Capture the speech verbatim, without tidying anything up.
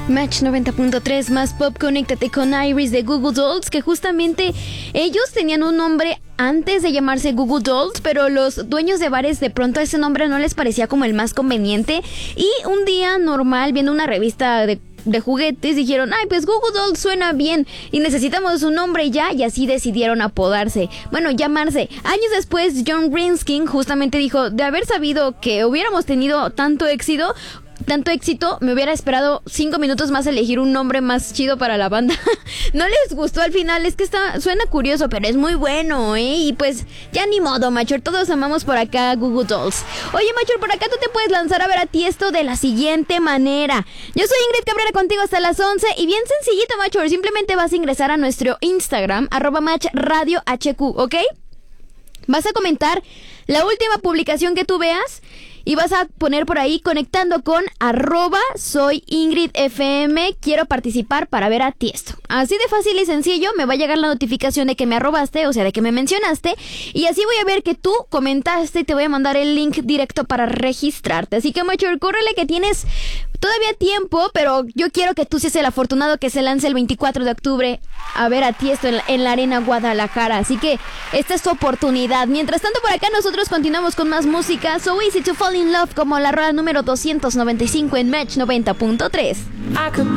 Match noventa punto tres más pop, conéctate con Iris de Goo Goo Dolls, que justamente ellos tenían un nombre antes de llamarse Goo Goo Dolls, pero los dueños de bares de pronto ese nombre no les parecía como el más conveniente, y un día normal viendo una revista de de juguetes dijeron, ay, pues Goo Goo Dolls suena bien y necesitamos un nombre ya, y así decidieron apodarse, bueno, llamarse. Años después, John Greenstein justamente dijo, de haber sabido que hubiéramos tenido tanto éxito, tanto éxito, me hubiera esperado cinco minutos más a elegir un nombre más chido para la banda. No les gustó al final, es que está, suena curioso, pero es muy bueno, ¿eh? Y pues, ya ni modo, Machor, todos amamos por acá Goo Goo Dolls. Oye, Machor, por acá tú te puedes lanzar a ver a Tiesto de la siguiente manera. Yo soy Ingrid Cabrera contigo hasta las once, y bien sencillito, Machor, simplemente vas a ingresar a nuestro Instagram, arroba match radio hq, ¿ok? Vas a comentar la última publicación que tú veas, y vas a poner por ahí conectando con arroba soy Ingrid F M, quiero participar para ver a Tiesto. Así de fácil y sencillo, me va a llegar la notificación de que me arrobaste, o sea, de que me mencionaste, y así voy a ver que tú comentaste y te voy a mandar el link directo para registrarte. Así que, Machor, córrele que tienes todavía tiempo, pero yo quiero que tú seas el afortunado que se lance el veinticuatro de octubre a ver a Tiesto en la, en la Arena Guadalajara. Así que esta es tu oportunidad. Mientras tanto, por acá nosotros continuamos con más música. So Easy to Fall in Love, como la rueda número doscientos noventa y cinco en Match noventa punto tres. I could